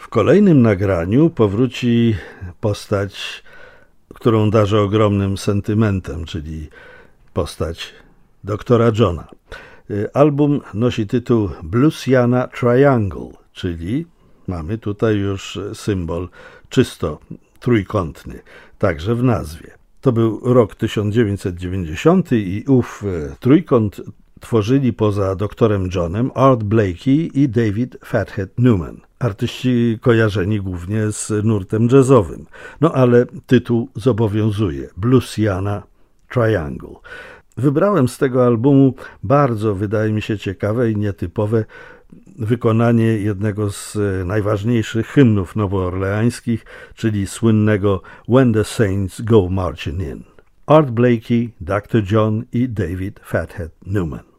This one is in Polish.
W kolejnym nagraniu powróci postać, którą darzę ogromnym sentymentem, czyli postać doktora Johna. Album nosi tytuł Bluesiana Triangle, czyli mamy tutaj już symbol czysto trójkątny, także w nazwie. To był rok 1990 i ów trójkąt tworzyli poza doktorem Johnem Art Blakey i David Fathead Newman. Artyści kojarzeni głównie z nurtem jazzowym. No ale tytuł zobowiązuje. Bluesiana Triangle. Wybrałem z tego albumu bardzo, wydaje mi się, ciekawe i nietypowe wykonanie jednego z najważniejszych hymnów nowoorleańskich, czyli słynnego When the Saints Go Marching In. Art Blakey, Dr. John i David Fathead Newman.